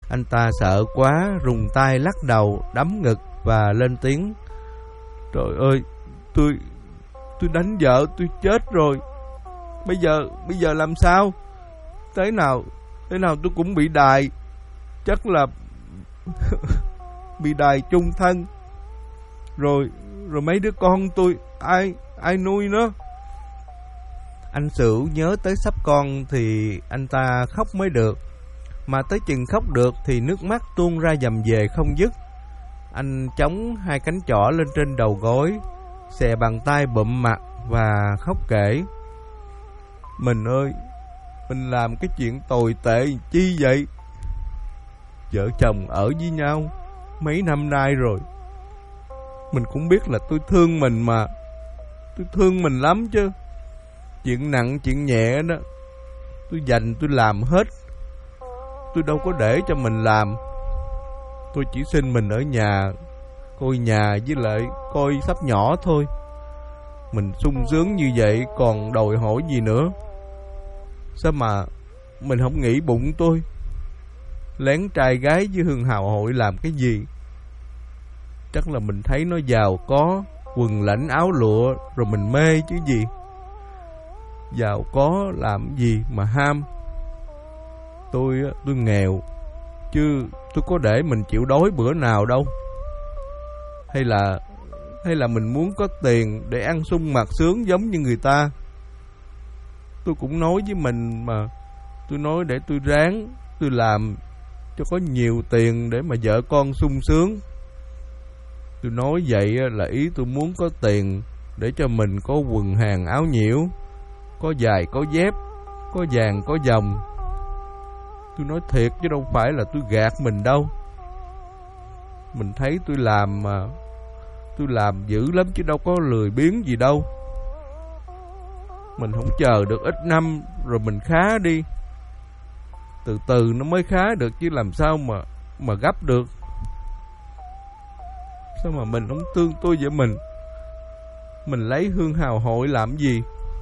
Anh ta sợ quá, rùng tay lắc đầu, đấm ngực và lên tiếng: "Trời ơi, tôi đánh vợ tôi chết rồi. Bây giờ làm sao? Thế nào tôi cũng bị đày. Chắc là bị đày chung thân. Rồi mấy đứa con tôi ai nuôi nó?" Anh Sửu nhớ tới sắp con thì anh ta khóc mới được. Mà tới chừng khóc được thì nước mắt tuôn ra dầm về không dứt. Anh chống hai cánh chỏ lên trên đầu gối, xè bàn tay bụm mặt và khóc kể: "Mình ơi, mình làm cái chuyện tồi tệ chi vậy? Vợ chồng ở với nhau mấy năm nay rồi. Mình cũng biết là tôi thương mình mà. Tôi thương mình lắm chứ. Chuyện nặng chuyện nhẹ đó tôi làm hết. Tôi đâu có để cho mình làm. Tôi chỉ xin mình ở nhà, coi nhà với lại coi sắp nhỏ thôi. Mình sung sướng như vậy còn đòi hỏi gì nữa. Sao mà mình không nghĩ bụng tôi lén trai gái với Hương Hào hội làm cái gì? Chắc là mình thấy nó giàu có, quần lãnh áo lụa rồi mình mê chứ gì. Giàu có làm gì mà ham. Tôi nghèo, chứ tôi có để mình chịu đói bữa nào đâu. Hay là mình muốn có tiền để ăn sung mặc sướng giống như người ta. Tôi cũng nói với mình mà. Tôi nói để tôi ráng, tôi làm cho có nhiều tiền để mà vợ con sung sướng. Tôi nói vậy là ý tôi muốn có tiền để cho mình có quần hàng áo nhiễu, có giày có dép, có vàng có vòng. Tôi nói thiệt chứ đâu phải là tôi gạt mình đâu. Mình thấy tôi làm mà, tôi làm dữ lắm chứ đâu có lười biếng gì đâu. Mình không chờ được ít năm rồi mình khá đi. Từ từ nó mới khá được chứ làm sao mà gấp được. Sao mà mình không thương tôi vậy mình? Mình lấy Hương Hào hội làm gì?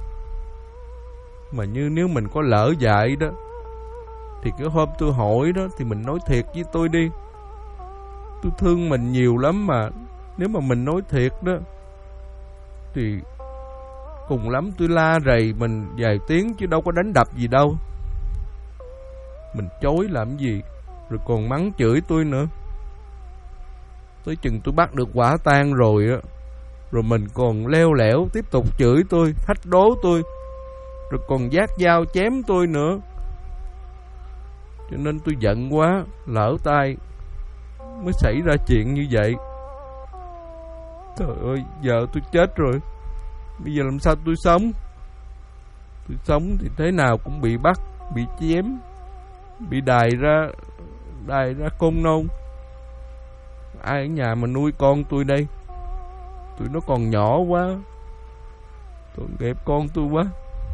Mà nếu mình có lỡ dại đó thì cái hôm tôi hỏi đó thì mình nói thiệt với tôi đi. Tôi thương mình nhiều lắm mà. Nếu mà mình nói thiệt đó thì cùng lắm tôi la rầy mình vài tiếng chứ đâu có đánh đập gì đâu. Mình chối làm gì rồi còn mắng chửi tôi nữa. Tới chừng tôi bắt được quả tang rồi á, rồi mình còn leo lẻo tiếp tục chửi tôi, thách đố tôi, rồi còn vác dao chém tôi nữa. Cho nên tôi giận quá, lỡ tay mới xảy ra chuyện như vậy. Trời ơi, giờ tôi chết rồi. Bây giờ làm sao tôi sống? Tôi sống thì thế nào cũng bị bắt, bị chém, bị đày ra con nôn. Ai ở nhà mà nuôi con tôi đây? Tụi nó còn nhỏ quá, tội nghiệp con tôi quá.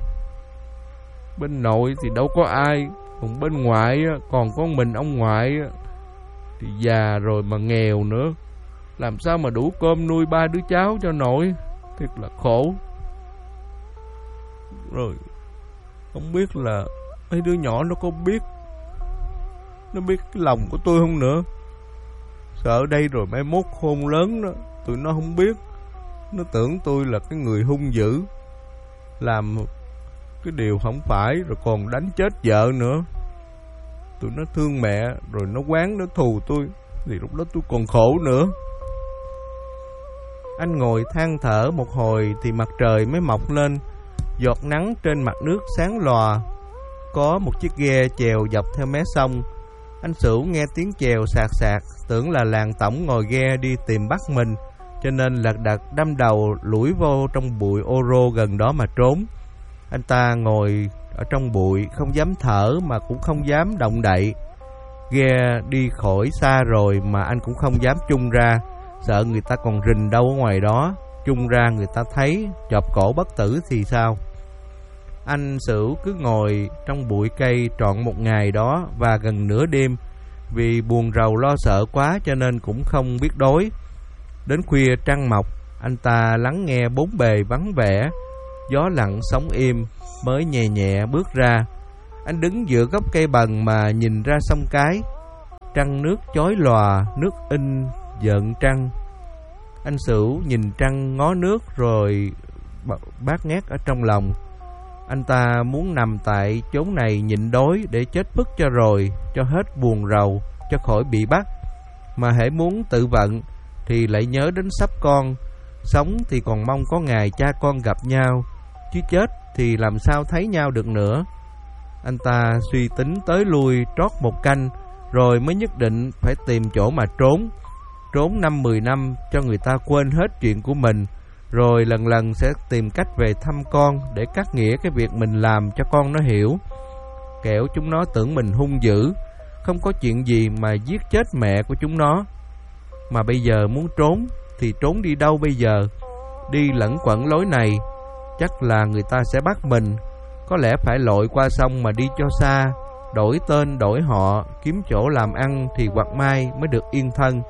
Bên nội thì đâu có ai, còn bên ngoại còn có mình ông ngoại thì già rồi mà nghèo nữa. Làm sao mà đủ cơm nuôi 3 đứa cháu cho nội? Thiệt là khổ. Rồi không biết là mấy đứa nhỏ nó có biết, nó biết cái lòng của tôi không nữa. Sợ đây rồi mai mốt khôn lớn đó, tụi nó không biết, nó tưởng tôi là cái người hung dữ, làm cái điều không phải rồi còn đánh chết vợ nữa. Tụi nó thương mẹ rồi nó oán nó thù tôi, thì lúc đó tôi còn khổ nữa. Anh ngồi than thở một hồi thì mặt trời mới mọc lên. Giọt nắng trên mặt nước sáng lòa. Có một chiếc ghe chèo dọc theo mé sông. Anh Sửu nghe tiếng chèo sạc sạc, tưởng là làng tổng ngồi ghe đi tìm bắt mình, cho nên lật đật đâm đầu lủi vô trong bụi ô rô gần đó mà trốn. Anh ta ngồi ở trong bụi, không dám thở mà cũng không dám động đậy. Ghe đi khỏi xa rồi mà anh cũng không dám chung ra, sợ người ta còn rình đâu ở ngoài đó. Chung ra người ta thấy chộp cổ bất tử thì sao? Anh Sửu cứ ngồi trong bụi cây trọn một ngày đó và gần nửa đêm. Vì buồn rầu lo sợ quá cho nên cũng không biết đói. Đến khuya trăng mọc, anh ta lắng nghe bốn bề vắng vẻ, gió lặng sóng im, mới nhẹ nhẹ bước ra. Anh đứng giữa gốc cây bần mà nhìn ra sông Cái. trăng nước chói lòa, nước in giận trăng. Anh Sửu nhìn trăng ngó nước rồi bát ngát ở trong lòng. Anh ta muốn nằm tại chốn này nhịn đói để chết phức cho rồi, cho hết buồn rầu, cho khỏi bị bắt. Mà hễ muốn tự vận thì lại nhớ đến sắp con. Sống thì còn mong có ngày cha con gặp nhau, chứ chết thì làm sao thấy nhau được nữa. Anh ta suy tính tới lui trót một canh, rồi mới nhất định phải tìm chỗ mà trốn. Trốn 5-10 năm cho người ta quên hết chuyện của mình, rồi lần lần sẽ tìm cách về thăm con để cắt nghĩa cái việc mình làm cho con nó hiểu. Kẻo chúng nó tưởng mình hung dữ, không có chuyện gì mà giết chết mẹ của chúng nó. Mà bây giờ muốn trốn thì trốn đi đâu bây giờ? Đi lẩn quẩn lối này chắc là người ta sẽ bắt mình. Có lẽ phải lội qua sông mà đi cho xa, đổi tên đổi họ, kiếm chỗ làm ăn thì hoặc mai mới được yên thân.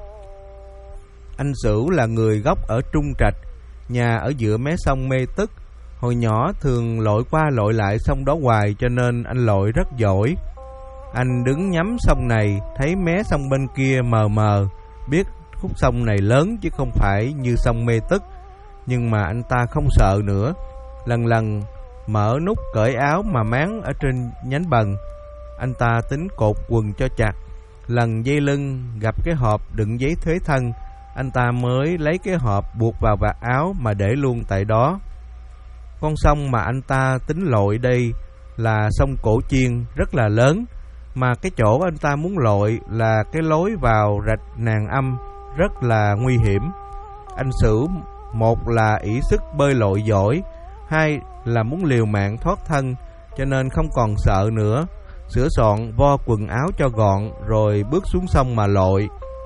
Anh Sửu là người gốc ở Trung Trạch, nhà ở giữa mé sông Mê Tức. Hồi nhỏ thường lội qua lội lại sông đó hoài, cho nên anh lội rất giỏi. Anh đứng nhắm sông này, thấy mé sông bên kia mờ mờ, biết khúc sông này lớn chứ không phải như sông Mê Tức. Nhưng mà anh ta không sợ nữa, lần lần mở nút cởi áo mà máng ở trên nhánh bần. Anh ta tính cột quần cho chặt, lần dây lưng gặp cái hộp đựng giấy thuế thân, anh ta mới lấy cái hộp buộc vào vạt áo mà để luôn tại đó. Con sông mà anh ta tính lội đây là sông Cổ Chiên, rất là lớn. Mà cái chỗ anh ta muốn lội là cái lối vào rạch Nàng Âm, rất là nguy hiểm. Anh Sửu một là ỷ sức bơi lội giỏi, hai là muốn liều mạng thoát thân, cho nên không còn sợ nữa. Sửa soạn vo quần áo cho gọn rồi bước xuống sông mà lội.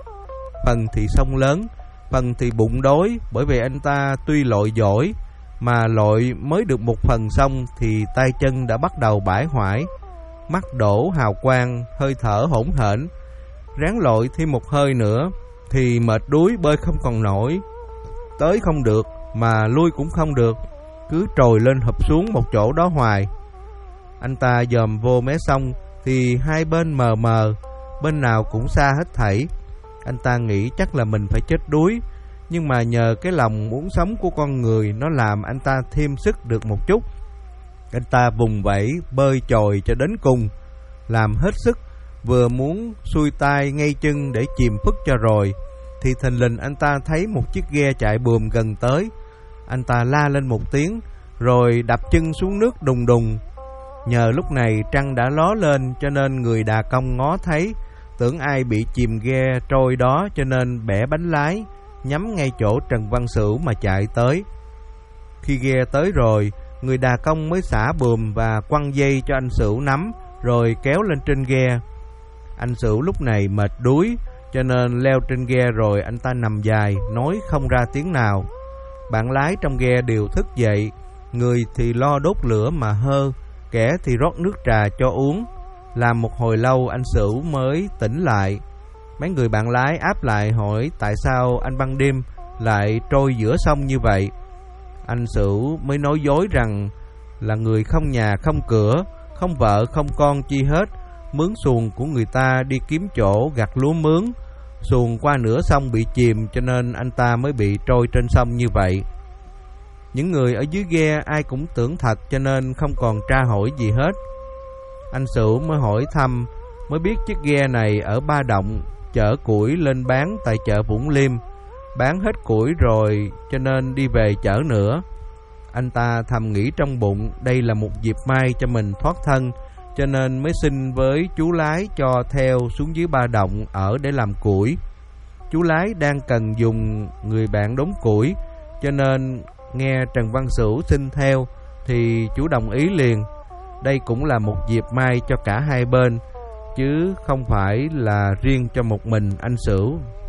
Phần thì sông lớn, phần thì bụng đói, bởi vì anh ta tuy lội giỏi mà lội mới được một phần sông thì tay chân đã bắt đầu bãi hoại, mắt đổ hào quang, hơi thở hỗn hển. Ráng lội thêm một hơi nữa thì mệt đuối bơi không còn nổi, tới không được mà lui cũng không được, cứ trồi lên hụp xuống một chỗ đó hoài. Anh ta dòm vô mé sông thì hai bên mờ mờ, bên nào cũng xa hết thảy. Anh ta nghĩ chắc là mình phải chết đuối, nhưng mà nhờ cái lòng muốn sống của con người, nó làm anh ta thêm sức được một chút. Anh ta vùng vẫy bơi chồi cho đến cùng, làm hết sức, vừa muốn xuôi tay ngay chân để chìm phức cho rồi, thì thình lình anh ta thấy một chiếc ghe chạy buồm gần tới. Anh ta la lên một tiếng rồi đập chân xuống nước đùng đùng. Nhờ lúc này trăng đã ló lên, cho nên người đà công ngó thấy, tưởng ai bị chìm ghe trôi đó, cho nên bẻ bánh lái nhắm ngay chỗ Trần Văn Sửu mà chạy tới. Khi ghe tới rồi, người đà công mới xả buồm và quăng dây cho anh Sửu nắm, rồi kéo lên trên ghe. Anh Sửu lúc này mệt đuối, cho nên leo trên ghe rồi anh ta nằm dài, nói không ra tiếng nào. Bạn lái trong ghe đều thức dậy, người thì lo đốt lửa mà hơ, kẻ thì rót nước trà cho uống. Làm một hồi lâu anh Sửu mới tỉnh lại. Mấy người bạn lái áp lại hỏi tại sao anh ban đêm lại trôi giữa sông như vậy. Anh Sửu mới nói dối rằng là người không nhà không cửa, không vợ không con chi hết, mướn xuồng của người ta đi kiếm chỗ gặt lúa mướn. Xuồng qua nửa sông bị chìm, cho nên anh ta mới bị trôi trên sông như vậy. Những người ở dưới ghe ai cũng tưởng thật, cho nên không còn tra hỏi gì hết. Anh Sửu mới hỏi thăm, mới biết chiếc ghe này ở Ba Động chở củi lên bán tại chợ Vũng Liêm. Bán hết củi rồi cho nên đi về chở nữa. Anh ta thầm nghĩ trong bụng đây là một dịp may cho mình thoát thân, cho nên mới xin với chú lái cho theo xuống dưới Ba Động ở để làm củi. Chú lái đang cần dùng người bạn đốn củi, cho nên nghe Trần Văn Sửu xin theo thì chú đồng ý liền. Đây cũng là một dịp may cho cả hai bên, chứ không phải là riêng cho một mình anh Sửu.